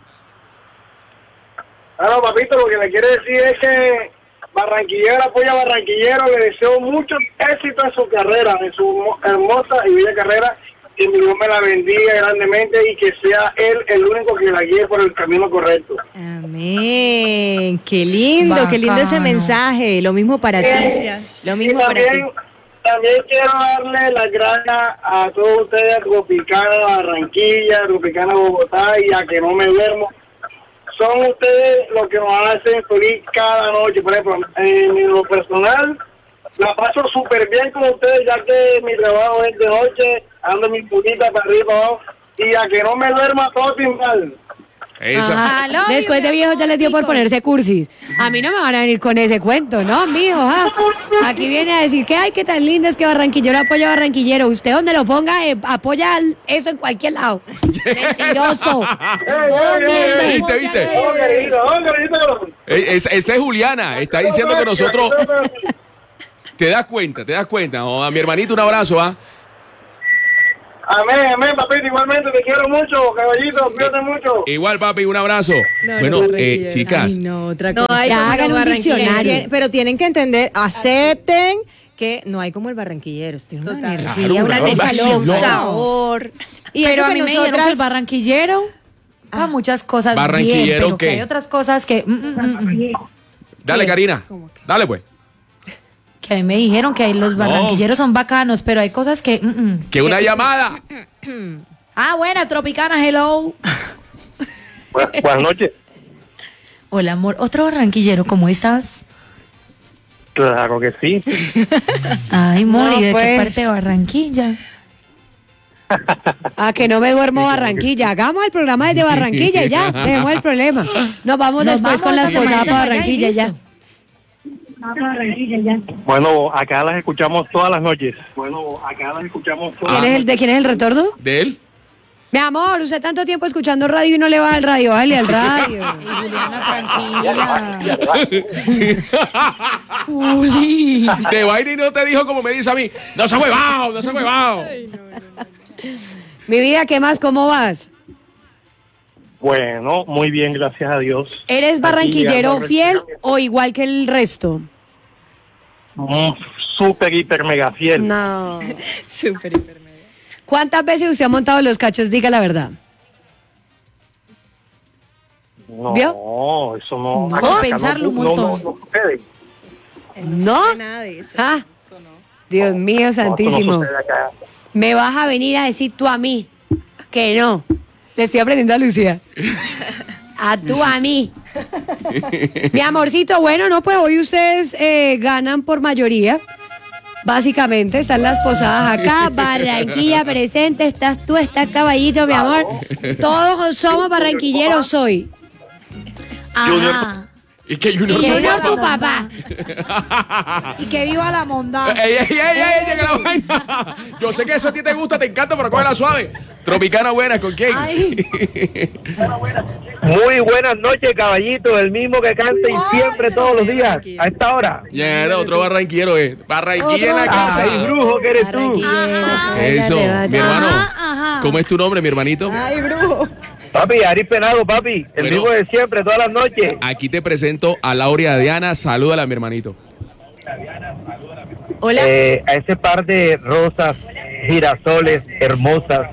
Ah, no, papito, lo que le quiero decir es que Barranquillero apoya a Barranquillero. Le deseo mucho éxito en su carrera, en su hermosa y bella carrera. Que mi Dios me la bendiga grandemente y que sea él el único que la guíe por el camino correcto. Amén. Qué lindo ese Bacano. mensaje. Lo mismo para ti. Gracias. Lo Y mismo para ti. también quiero darle las gracias a todos ustedes, Tropicana Barranquilla, Tropicana Bogotá y a Que No Me Duermo. Son ustedes los que nos hacen feliz cada noche. Por ejemplo, en lo personal, la paso súper bien con ustedes, ya que mi trabajo es de noche, ando mi putita para arriba y para abajo, y a que no me duerma todo sin mal. Esa. Ajá. Aló, Después de viejo ya les dio por chicos. ponerse cursis. A mí no me van a venir con ese cuento, ¿no, mijo? ¿Ah? Aquí viene a decir que ay, qué tan lindo es que Barranquillero apoya a Barranquillero. Usted donde lo ponga, apoya eso en cualquier lado. Mentiroso. Todo miente. ¿Viste? Oh, querido. Esa es Juliana. Está diciendo que nosotros... Te das cuenta. Oh, a mi hermanito un abrazo, ¿ah? Amén, papito, igualmente, te quiero mucho, caballito, cuídate mucho. Igual, papi, un abrazo. No, bueno, no, chicas. Ay, no, otra No, cosa. hay como hagan un Barranquilla. diccionario. Pero tienen que entender, acepten que no hay como el barranquillero. Tiene una Total. energía, Claro, una claro, cosa vacilón. loca, un sabor. Y Pero eso a que mí me dijeron que el nosotras... barranquillero para muchas cosas ¿Barranquillero bien, pero qué? que hay otras cosas que Dale, Karina. Dale, pues. que a mí me dijeron que los barranquilleros son bacanos, pero hay cosas que Que una llamada. Ah, buena, Tropicana, hello. Buenas noches. Hola, amor. Otro barranquillero, ¿cómo estás? Claro que sí. Ay, amor, No, ¿y de pues. qué parte de Barranquilla? A que no me duermo Barranquilla. Hagamos el programa desde Barranquilla y ya, dejemos el problema. Nos vamos después con las posadas para Barranquilla y ya. Bueno, acá las escuchamos todas las noches. ¿De quién es el retorno? ¿De él? Mi amor, usted tanto tiempo escuchando radio y no le va al radio, bájale al radio. Juliana, tranquila. Juli. De vaina y no te dijo como me dice a mí. No se ha huevado, no se ha huevado. Mi vida, ¿qué más? ¿Cómo vas? Bueno, muy bien, gracias a Dios. ¿Eres barranquillero Aquí, fiel o igual que el resto? Súper, hiper, mega fiel. No. Súper, hiper, mega. ¿Cuántas veces usted ha montado los cachos? Diga la verdad. No, ¿Vio? eso no. No, acá pensarlo un montón. No sucede. ¿No? Nada de eso. Ah, Dios mío No, eso santísimo. no sucede acá. Me vas a venir a decir tú a mí que no. Le estoy aprendiendo a Lucía. A tú a mí. Mi amorcito, bueno, no, pues hoy ustedes ganan por mayoría. Básicamente, están las posadas acá, Barranquilla presente, estás tú, estás Caballito, mi amor. Todos somos barranquilleros hoy. Ajá. Y que Y Junior. Junior tu papá. Y que viva la bondad. ¡Ey, ey, ey, ey! Llega la vaina. Yo sé que eso a ti te gusta, te encanta, pero cógela suave. Tropicana buena, ¿con quién? Muy buenas noches, caballito, el mismo que canta y siempre todos los días, a esta hora. Ya era otro barranquillero, Barranquilla en la casa. Ay, brujo, que eres tú. Barranquillero. Eso, mi hermano. Ajá. ¿Cómo es tu nombre, mi hermanito? Ay, brujo. Papi, Ari Penado, papi, el Bueno. mismo de siempre, todas las noches. Aquí te presento a Laura Diana. Salúdala, mi hermanito. Hola. A ese par de rosas, girasoles hermosas,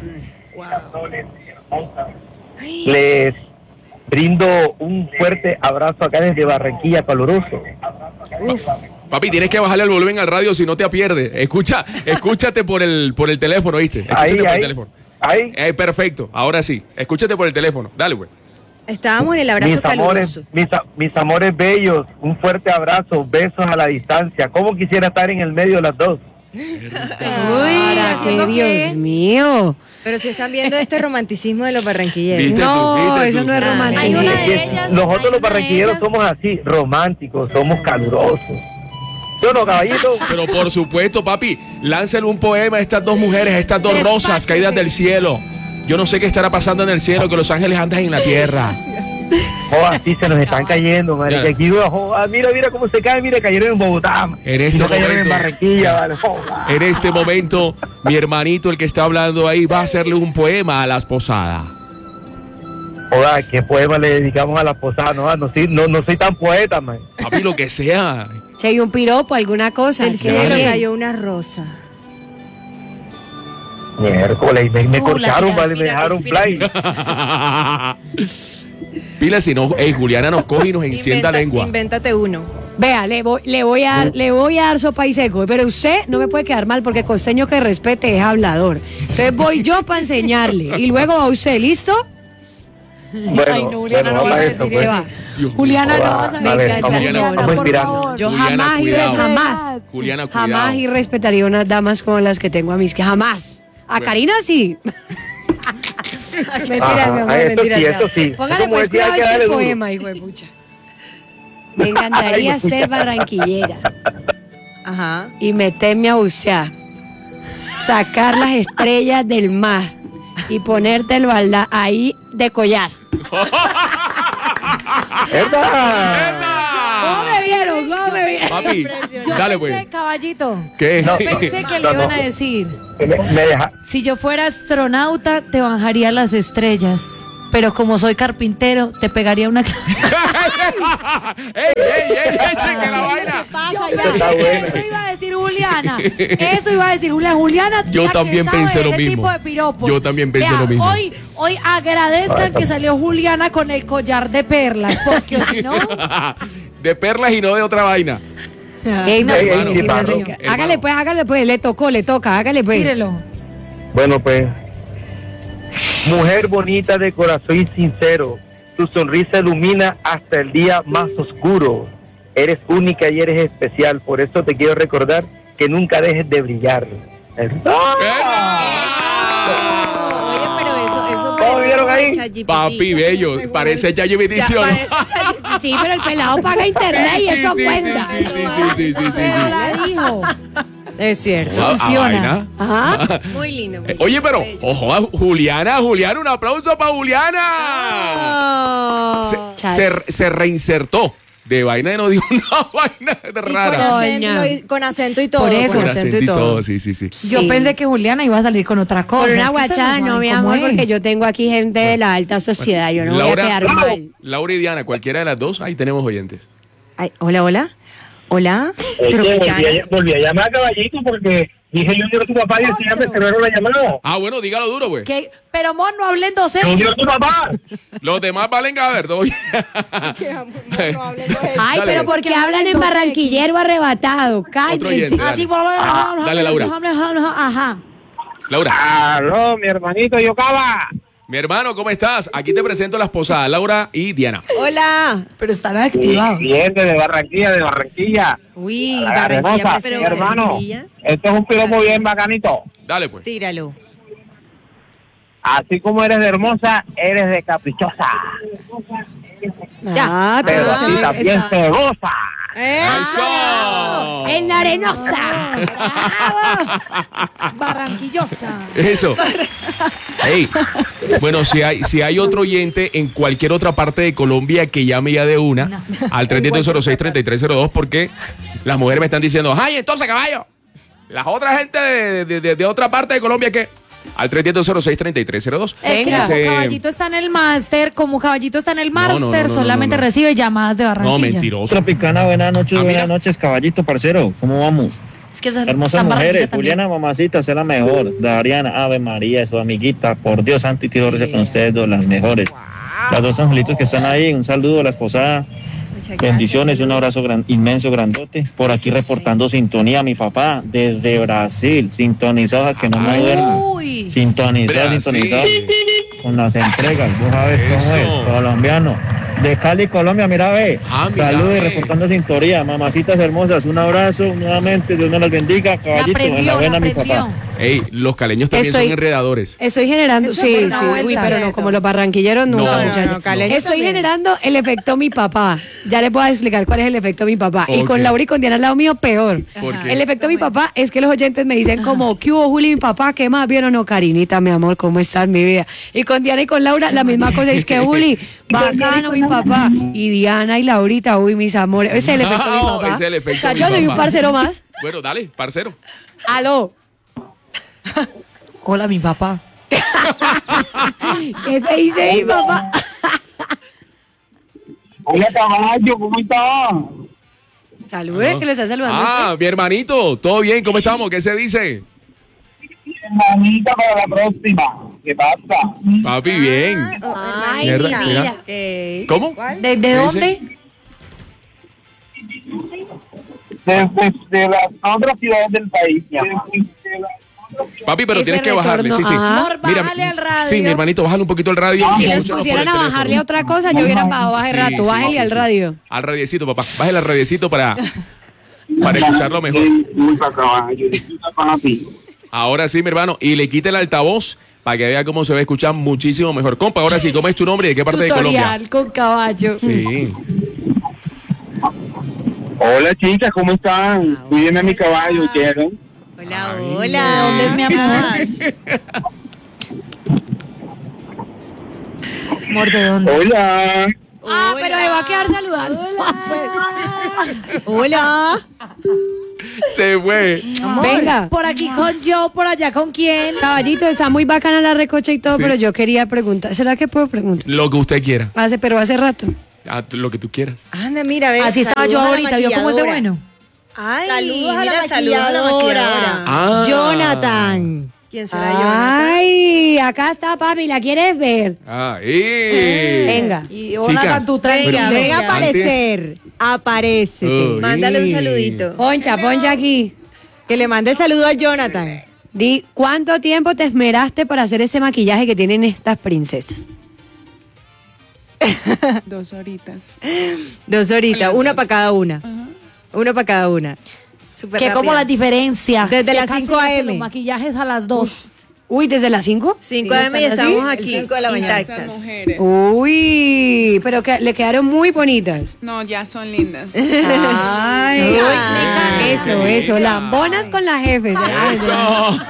les brindo un fuerte abrazo acá desde Barranquilla, caluroso. Papi, tienes que bajarle el volumen al radio si no te pierdes. Escúchate por el teléfono, ¿viste? Escúchate por el teléfono. Ahí. Perfecto, ahora sí. Escúchate por el teléfono. Dale, güey. Estábamos en el abrazo Mis caluroso. amores, mis amores bellos, un fuerte abrazo, besos a la distancia. ¿Cómo quisiera estar en el medio de las dos? Para ¿haciendo que qué? Dios mío. Pero si están viendo este romanticismo de los barranquilleros. ¿Viste No, tú, viste eso tú? no es Ah, romántico. hay una Es que de ellas, nosotros hay los una de barranquilleros ellas. somos así, románticos, somos calurosos. ¿Yo no, caballito? Pero por supuesto, papi, láncale un poema a estas dos mujeres, a estas dos Despáchese. rosas caídas del cielo. Yo no sé qué estará pasando en el cielo, que los ángeles andan en la tierra. Oh, así se nos están cayendo, madre. Ya. Que aquí, mira cómo se cae, mira, cayeron en Bogotá. En Y este no cayeron en momento. Barranquilla, vale. Joda. En este momento, mi hermanito, el que está hablando ahí, va a hacerle un poema a las posadas. Joda, ¿qué poema le dedicamos a la posada? No soy tan poeta, man. Papi, lo que sea. Si hay un piropo, alguna cosa. Del que cielo bien. cayó una rosa. Miércoles, me La cortaron, vale, me mira, dejaron mira. play. Pila, si no, Juliana nos coge y nos encienda lengua. Invéntate uno. Vea, le voy a dar sopa y seco, pero usted no me puede quedar mal porque costeño que respete es hablador. Entonces voy yo para enseñarle y luego va usted, ¿listo? Bueno, Ay, no, Juliana, no vamos vas a a eso, decir pues. Se va. Dios mío. Juliana, no Joda, vas a dale, venir. vamos, Juliana, vamos por inspirando. favor. Yo Juliana, jamás cuidado. jamás, Juliana, cuidado. jamás irrespetaría unas damas como las que tengo a mis que jamás. A Bueno. Karina sí. Mentiras, Ajá, mi amor, eso mentiras. sí, no. eso sí. Póngale Como pues decía, hay cuidado que a darle ese duro. poema, hijo de pucha. Me encantaría ser barranquillera Ajá. y meterme a bucear, sacar las estrellas del mar y ponerte el balda ahí de collar. ¿Verdad? ¿Cómo me vieron? ¿Cómo me vieron? Papi, Yo dale pensé, pues. caballito. ¿Qué? Yo pensé que le No, iban a no. decir. Me deja. Si yo fuera astronauta, te bajaría las estrellas. Pero como soy carpintero, te pegaría una... ¡Ey, cheque la vaina! Está bueno. Eso iba a decir Juliana. Eso iba a decir Juliana. Juliana, Yo la que también sabe pensé de lo ese mismo. tipo de piropos. Yo también pensé Vea, lo mismo. Hoy agradezcan que salió Juliana con el collar de perlas, porque si no... De perlas y no de otra vaina. Ey, no, Ey, sí, sí, hermano. sí. Hágale pues, le toca, hágale pues. Tírelo. Bueno, pues. Mujer bonita de corazón y sincero, tu sonrisa ilumina hasta el día más oscuro. Eres única y eres especial, por eso te quiero recordar que nunca dejes de brillar. Oye, pero eso ¿Cómo vieron ahí? ChatGPT. Papi bello, parece ya yo Ya bendición. parece ChatGPT. Sí, pero el pelado paga internet y eso cuenta. Sí. Pero la dijo. Es cierto. Funciona. Ajá. Muy lindo. muy Oye, lindo, pero, bello. ojo, Juliana, un aplauso para Juliana. Se reinsertó. De vaina y no dijo una vaina Y rara. con acento y todo. Por eso. Con Con acento acento y todo. sí. Yo Sí. pensé que Juliana iba a salir con otra cosa. Con una Es que ustedes guachada, saben no, mi cómo amor, es. porque yo tengo aquí gente de la alta sociedad. Yo no voy a quedar mal. Laura y Diana, cualquiera de las dos, ahí tenemos oyentes. Ay, hola. Hola. Tropicana. Volví a llamar a Caballito porque dije Junior tu papá y el señor me cerraron la llamada. Ah, bueno, dígalo duro, güey. ¿Qué? Pero, amor, no hablen docentes. Junior tu papá. Los demás valen a ver, todo bien. Ay, Dale. pero porque hablan en barranquillero arrebatado. Cálmense. oyente, dale. Así, Dale, Laura. Ajá. Laura, Aló, mi hermanito Yocaba. mi hermano, ¿cómo estás? Aquí te presento a las posadas, Laura y Diana. Hola. Pero están activados. Cliente de Barranquilla. Uy, La Barranquilla hermosa, mi presente. hermano. Barranquilla. Esto es un piropo bien bacanito. Dale, pues. Tíralo. Así como eres de hermosa, eres de caprichosa. Ah, Pero pero así también celosa. ¡Eso! en la arenosa. Barranquillosa. Eso. Ey, bueno, si hay otro oyente en cualquier otra parte de Colombia que llame ya de una No. al 310-06-3302 porque las mujeres me están diciendo, ¡ay, entonces, caballo! Las otras gente de otra parte de Colombia que... Al 310-06-3302. Es que Dice- como Caballito está en el máster, no, solamente no. recibe llamadas de No, Barranquilla. mentiroso. Tropicana, buenas noches, Ah, mira. caballito, parcero, ¿cómo vamos? Es que esas Hermosas están en Barranquilla mujeres, también. Juliana, mamacita, usted es la mejor, Dariana, Ave María, su amiguita, por Dios santo y tiro con ustedes dos, las mejores. Las dos angelitos que están ahí, un saludo a la esposada, Muchas gracias. bendiciones, un abrazo inmenso, grandote, por aquí reportando sintonía, mi papá, desde Brasil, sintonizado a que no me duermo, Uy. sintonizado, con las entregas, vos sabes cómo Eso. es, colombiano. De Cali, Colombia, mira, ve. Ah, mira, Saludos y ve. reportando sintonía. Mamacitas hermosas, un abrazo nuevamente. Dios me las bendiga. La Caballito, prendió, enhorabuena, la mi prendió. papá. Ey, los caleños también Estoy- son enredadores. Estoy generando, Eso sí, es sí, una uy, vuelta. pero no, como los barranquilleros no, No, no, muchachos. no, caleños Estoy también. generando el efecto mi papá. Ya les voy a explicar cuál es el efecto mi papá. Y Ok. con Laura y con Diana al lado mío, peor. ¿Por qué? El efecto mi papá es que los oyentes me dicen como, ¿qué hubo, Juli, mi papá? ¿Qué más? ¿Bien o no, Karinita, mi amor? ¿Cómo estás, mi vida? Y con Diana y con Laura, la misma cosa. Es que, Juli, bacano, mi papá. Y Diana y Laurita, uy, mis amores. Ese es el efecto mi No, papá. ese es el efecto o sea, mi yo soy un papá. parcero más. Bueno, dale, parcero. Aló. Hola, mi papá. ¿Qué se dice mi papá? Hola, caballo, ¿cómo estás? Salude, que le está saludando. Ah, mi hermanito, ¿todo bien? ¿Cómo estamos? ¿Qué se dice? Hermanita, para la próxima. ¿Qué pasa? Papi, bien. Ay, Mierda, mi mira. vida. Ok. ¿Cómo? ¿De ¿Qué dónde? Desde las otras ciudades del país. Papi, pero Ese tienes que bajarle, retorno, sí, sí. ajá. Amor, bájale al radio. Sí, mi hermanito, bájale un poquito el radio. Si les Escúchanos por pusieran el a teléfono. bajarle a otra cosa, yo hubiera bajado hace rato. Sí, Bájale sí, al sí. radio. Al radiecito, papá. Bájale al radiecito para escucharlo mejor. Disculpa, caballo, disculpa, papi. Ahora sí, mi hermano. Y le quite el altavoz para que vea cómo se va a escuchar muchísimo mejor. Compa, ahora sí, ¿cómo es tu nombre y de qué parte de Colombia? Tutorial con caballo. Sí. Hola, chicas, ¿cómo están? Cuídenme a mi caballo, ¿quieren? Hola, ¿De hola. dónde es mi amor? Amor, ¿de dónde? Hola. Ah, pero me va a quedar saludando. Hola. Se fue. Venga. Por aquí con Joe, por allá con quién. Caballito, está muy bacana la recocha y todo, Sí. pero yo quería preguntar. ¿Será que puedo preguntar? Lo que usted quiera. Pero hace rato. Lo que tú quieras. Anda, mira, ve. Así estaba yo saludos a la ahorita, ¿vio cómo es de maquilladora. bueno? Ay, Saludos a la mira, saludos a la maquilladora. maquilladora. Ah. Jonathan. ¿Quién será Jonathan? Ay, acá está, papi, ¿la quieres ver? Venga. Y Jonathan, tú tranquila. Ven a aparecer. Aparece. Mándale un saludito. Poncha aquí. Que le mande el saludo a Jonathan. Di, ¿cuánto tiempo te esmeraste para hacer ese maquillaje que tienen estas princesas? 2 horitas. 2 horitas, una para cada una. Una para cada una. Súper Que rápida. como la diferencia. Desde Que las casi 5 hacen a.m. Los maquillajes a las 2. Uy, ¿desde las 5? 5 a.m. y estamos aquí, 5 de la mañana. Estas intactas. mujeres. Uy, pero que le quedaron muy bonitas. No, ya son lindas. Ay, Ay, eso, lambonas con las jefes. Eso.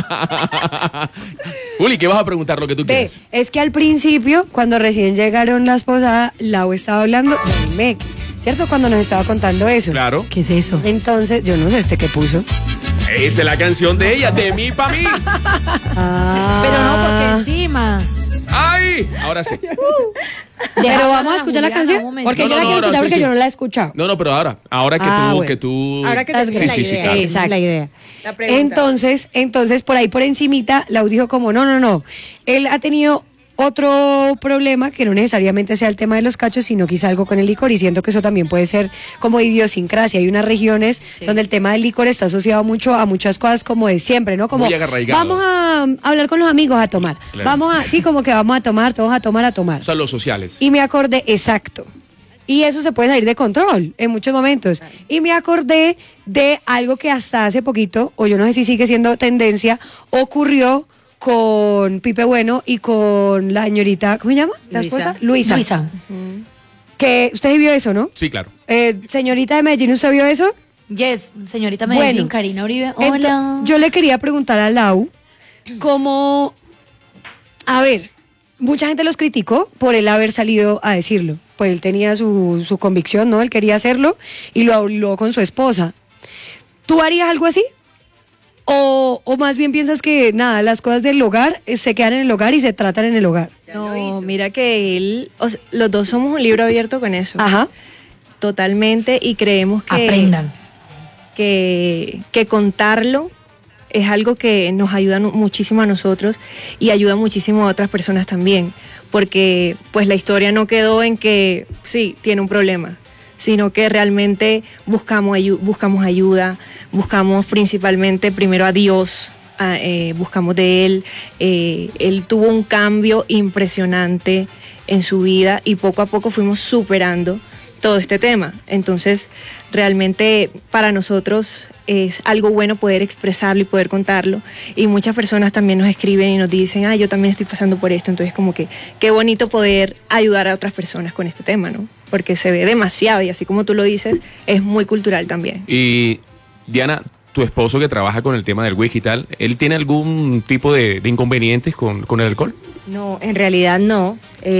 Juli, ¿qué vas a preguntar lo que tú Ve, quieras? es que al principio, cuando recién llegaron las posadas, Lau estaba hablando del MEC, ¿cierto? Cuando nos estaba contando eso. Claro. ¿Qué es eso? Entonces, yo no sé qué puso. Esa es la canción de ella, de mí pa' mí. Pero no, porque encima. ¡Ay! Ahora sí. Pero vamos a escuchar la canción. Porque No, yo no, la no, quiero ahora escuchar sí, porque sí. yo no la he escuchado. No, pero ahora que Ah, tú, bueno. que tú. Ahora que Las te la sí, idea. claro. Exacto. La idea. La pregunta. Entonces, por ahí por encimita, Lau dijo como, no. Él ha tenido otro problema que no necesariamente sea el tema de los cachos, sino quizá algo con el licor, y siento que eso también puede ser como idiosincrasia. Hay unas regiones donde el tema del licor está asociado mucho a muchas cosas como de siempre, ¿no? Como Muy arraigado. vamos a hablar con los amigos a tomar. Claro. Como que vamos a tomar, todos a tomar. O sea, los sociales. Y me acordé, exacto. Y eso se puede salir de control en muchos momentos. Y me acordé de algo que hasta hace poquito, o yo no sé si sigue siendo tendencia, ocurrió con Pipe Bueno y con la señorita, ¿cómo se llama? ¿La Luisa. esposa? Luisa. Luisa. Que usted vio eso, ¿no? Sí, claro. Señorita de Medellín, ¿usted vio eso? Yes, señorita Medellín, Bueno. Karina Uribe. Ento- Hola. yo le quería preguntar a Lau cómo, a ver, mucha gente los criticó por él haber salido a decirlo. Pues él tenía su convicción, ¿no? Él quería hacerlo y lo habló con su esposa. ¿Tú harías algo así? ¿O más bien piensas que nada, las cosas del hogar se quedan en el hogar y se tratan en el hogar? No, mira que él, los dos somos un libro abierto con eso. Ajá. Totalmente, y creemos que Aprendan. que contarlo es algo que nos ayuda muchísimo a nosotros y ayuda muchísimo a otras personas también, porque pues la historia no quedó en que sí, tiene un problema, sino que realmente buscamos ayuda, buscamos principalmente primero a Dios, buscamos de Él. Él tuvo un cambio impresionante en su vida y poco a poco fuimos superando todo este tema. Entonces, realmente para nosotros es algo bueno poder expresarlo y poder contarlo. Y muchas personas también nos escriben y nos dicen, yo también estoy pasando por esto. Entonces, como que qué bonito poder ayudar a otras personas con este tema, ¿no? Porque se ve demasiado y así como tú lo dices, es muy cultural también. Y Diana, tu esposo que trabaja con el tema del whisky y tal, ¿él tiene algún tipo de inconvenientes con el alcohol? No, en realidad no.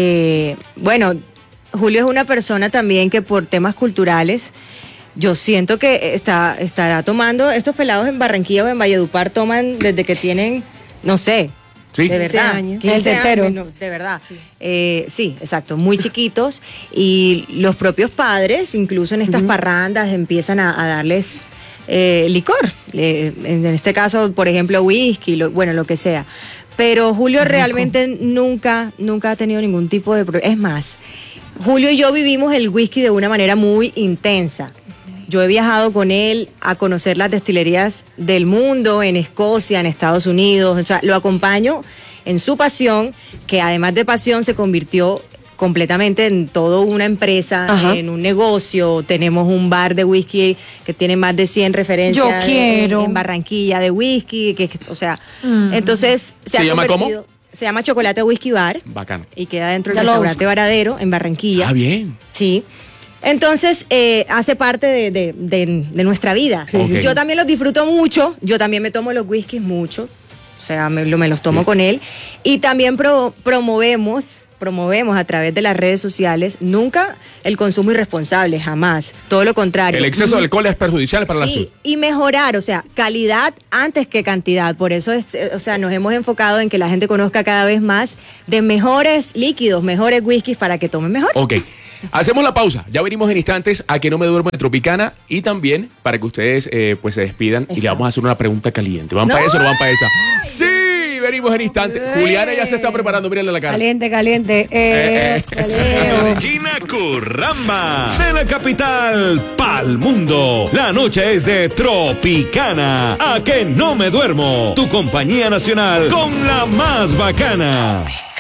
Bueno, Julio es una persona también que por temas culturales, yo siento que estará tomando, estos pelados en Barranquilla o en Valledupar toman desde que tienen, no sé, Sí. de verdad, 15 años. 15 El tetero. años, no, de verdad. Sí, exacto, muy chiquitos, y los propios padres, incluso en estas parrandas, empiezan a darles licor, en este caso, por ejemplo, whisky, lo que sea. Pero Julio realmente nunca ha tenido ningún tipo de problema. Es más, Julio y yo vivimos el whisky de una manera muy intensa. Yo he viajado con él a conocer las destilerías del mundo, en Escocia, en Estados Unidos. O sea, lo acompaño en su pasión, que además de pasión se convirtió completamente en toda una empresa, Ajá. en un negocio. Tenemos un bar de whisky que tiene más de 100 referencias. Yo quiero. En Barranquilla de whisky, o sea, entonces ¿Se ha llama cómo? convertido- Se llama Chocolate Whisky Bar Bacano. y queda dentro del Ya lo restaurante busco. Varadero en Barranquilla. Ah, bien. Sí. Entonces, hace parte de nuestra vida. Sí, sí, sí. Yo también los disfruto mucho, yo también me tomo los whiskies mucho, o sea, me los tomo con él. Y también promovemos promovemos a través de las redes sociales, nunca el consumo irresponsable, jamás. Todo lo contrario. El exceso de alcohol es perjudicial para la salud. Sí, y mejorar, o sea, calidad antes que cantidad. Por eso nos hemos enfocado en que la gente conozca cada vez más de mejores líquidos, mejores whiskies para que tomen mejor. Ok. Hacemos la pausa, ya venimos en instantes a Que No Me Duermo de Tropicana y también para que ustedes pues se despidan y le vamos a hacer una pregunta caliente. ¿Van para eso o no van para esa? ¡Sí! Venimos en instantes. Juliana ya se está preparando, mírenle la cara. Caliente, caliente. Regina Curramba, de la capital pa'l mundo. La noche es de Tropicana. A Que No Me Duermo, tu compañía nacional con la más bacana.